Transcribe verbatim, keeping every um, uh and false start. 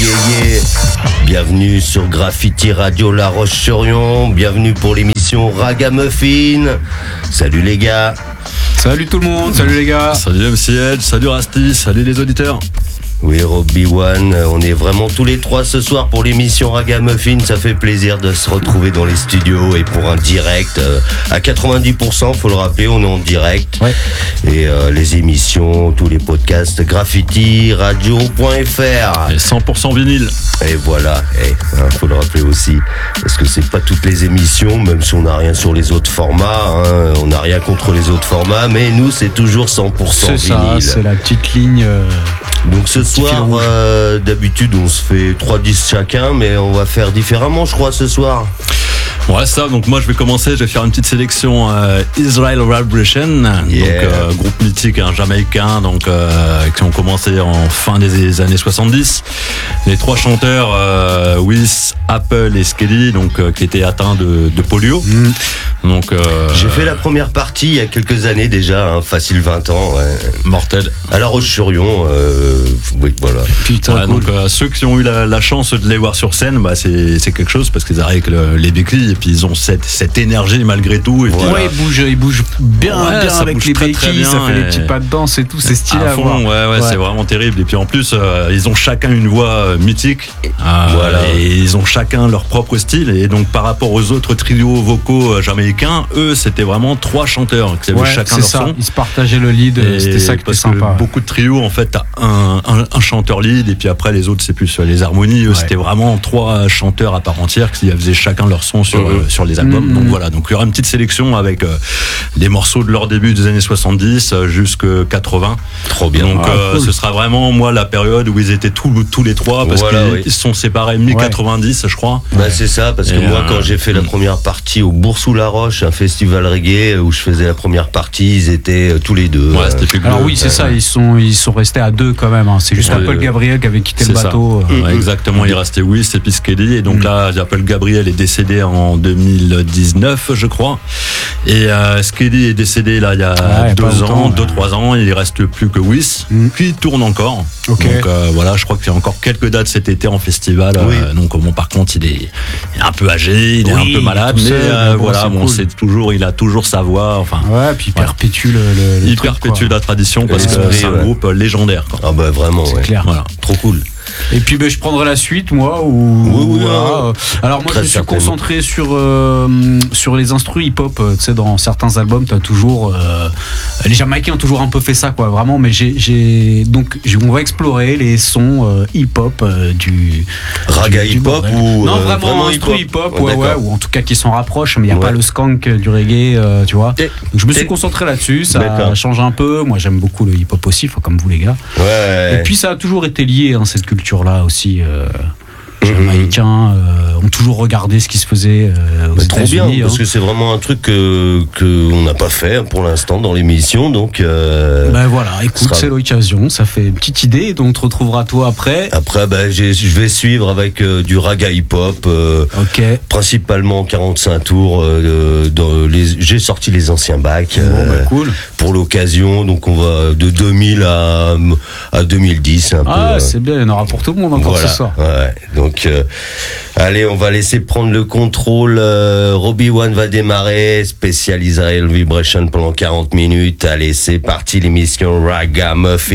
yeah, yeah. Bienvenue sur Graffiti Radio La Roche-sur-Yon. Bienvenue pour l'émission Ragamuffin. Salut les gars. Salut tout le monde, salut les gars. Salut M C L, salut Rasty, salut les auditeurs. Oui, Robbie One, on est vraiment tous les trois ce soir pour l'émission Ragamuffin. Ça fait plaisir de se retrouver dans les studios et pour un direct euh, à quatre-vingt-dix pour cent, faut le rappeler, on est en direct. Ouais. Et euh, les émissions, tous les podcasts, graffiti radio point f r. Et cent pour cent vinyle. Et voilà, et, hein, faut le rappeler aussi, parce que c'est pas toutes les émissions, même si on n'a rien sur les autres formats, hein, on n'a rien contre les autres formats, mais nous c'est toujours cent pour cent c'est vinyle. Ça, c'est la petite ligne. Euh... Donc ce soir, euh, d'habitude on se fait trois dix chacun, mais on va faire différemment je crois ce soir. Ouais, ça, donc moi je vais commencer, je vais faire une petite sélection euh, Israel Vibration, yeah. donc euh, groupe mythique hein, jamaïcain, donc euh, qui ont commencé en fin des années soixante-dix. Les trois chanteurs, euh, Wiz, Apple et Skelly, donc euh, qui étaient atteints de, de polio. Mm. Donc euh, j'ai fait la première partie il y a quelques années déjà, hein, facile vingt ans. Ouais. Mortel. À La Roche-sur-Yon, euh, oui voilà. Putain, ouais, cool. donc euh, ceux qui ont eu la, la chance de les voir sur scène, bah c'est c'est quelque chose parce qu'ils arrivent avec le, les béquilles et puis ils ont cette cette énergie malgré tout. Et puis, ouais, voilà. ils bougent, ils bougent bien, ouais, bien ça avec bouge les très, béquilles, très bien, ça fait et... les petits pas de danse et tout, c'est stylé à, à fond, voir. ouais, ouais, ouais, c'est vraiment terrible. Et puis en plus, euh, ils ont chacun une voix euh, mythique. Euh, voilà. Et ils ont chacun leur propre style. Et donc par rapport aux autres trios vocaux euh, jamaïcains, eux, c'était vraiment trois chanteurs qui avaient Ouais, chacun c'est leur ça. son. Ils se partageaient le lead, Et c'était ça qui était parce sympa. que beaucoup de trios, en fait, t'as un, un, un chanteur lead et puis après les autres, c'est plus sur les harmonies. Eux, Ouais. c'était vraiment trois chanteurs à part entière qui faisaient chacun leur son sur, Mmh. euh, sur les albums. Mmh. Donc voilà, donc il y aura une petite sélection avec euh, des morceaux de leur début des années soixante-dix euh, jusqu'à quatre-vingts. Trop bien. Donc Ah, euh, cool. ce sera vraiment moi la période où ils étaient tous, tous les trois parce Voilà, qu'ils oui. ils sont séparés mi quatre-vingt-dix je crois. Bah c'est ça, parce que Et moi euh, quand j'ai fait la mm. première partie au Bourg-sous-la-Roche, un festival reggae où je faisais la première partie, ils étaient euh, tous les deux. Ouais, euh, c'était plus que Alors deux. oui, c'est Ouais, ça, ouais. ils sont, ils sont restés à deux quand même. Hein. C'est juste Ouais, Apple ouais. Gabriel qui avait quitté le C'est ça. bateau. euh. Ouais, exactement, il restait Wiz et puis Skelly. Et donc Mm. là, Apple Gabriel est décédé en deux mille dix-neuf, je crois. Et euh, Skelly est décédé là il y a Ouais, deux pas ans, longtemps, deux, ouais. trois ans. Il reste plus que Wiz. Mm. Puis il tourne encore. Ok. Donc euh, voilà, je crois qu'il y a encore quelques dates cet été en festival. Oui. Euh, donc bon, par contre, il est, il est un peu âgé, il est Oui, un peu malade, tout mais seul, euh, mais bon, voilà, c'est bon, cool. c'est toujours, il a toujours sa voix. Enfin, Ouais, puis il Voilà. perpétue le, le, le il truc, perpétue quoi. la tradition parce que L'esprit, c'est un ouais. groupe légendaire. Quoi. Ah bah vraiment, C'est ouais. clair. Voilà. Trop cool. Et puis ben, je prendrai la suite moi ou Oui, oui, voilà. ouais. Alors moi Très je me suis certainement. concentré sur euh, sur les instrus hip-hop. euh, Tu sais, dans certains albums t'as toujours euh, les Jamaïcains ont toujours un peu fait ça quoi, vraiment. Mais j'ai j'ai donc j'ai- on va explorer les sons euh, hip-hop euh, du Raga du- du hip-hop bordel. ou non euh, vraiment, instru hip-hop, ouais, ouais, ou en tout cas qui s'en rapproche. Mais il y a Ouais. pas le skank du reggae, euh, tu vois. Et- Donc je me suis et- concentré là-dessus. Ça D'accord. change un peu. Moi j'aime beaucoup le hip-hop aussi, enfin, comme vous les gars. Ouais. Et puis ça a toujours été lié, hein, cette culture-là aussi. Euh, Mhm. Jamaïcains euh, ont toujours regardé ce qui se faisait euh, aux Bah, trop bien, États-Unis. parce hein. que c'est vraiment un truc que qu'on n'a pas fait pour l'instant dans l'émission, donc. Euh, Ben voilà, écoute, sera- c'est l'occasion, ça fait une petite idée, donc on te retrouvera toi après. Après, bah, j'ai- je vais suivre avec euh, du raga hip-hop, euh, Ok. principalement quarante-cinq tours. Euh, dans les, j'ai sorti les anciens bacs Bon, euh, bah, cool. pour l'occasion, donc on va de deux mille à à deux mille dix un peu. Ah, euh, c'est bien, il y en aura pour tout le monde encore Voilà, ce soir. ouais. Donc, euh, allez, on va laisser prendre le contrôle. Euh, Robbie One va démarrer, spécial Israel Vibration pendant quarante minutes. Allez, c'est parti, l'émission Ragamuffin.